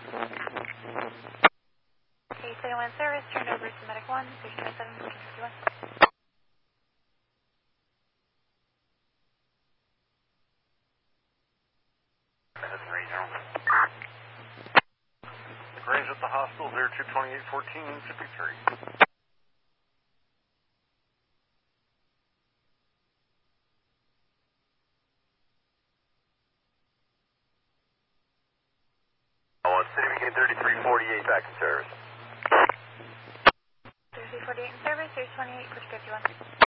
Okay, 71 service, turned over to Medic 1, 327, 51. Range at the hospital, 022814, 53. City Beacon 3348 back in service. 3348 in service, 328, push 51.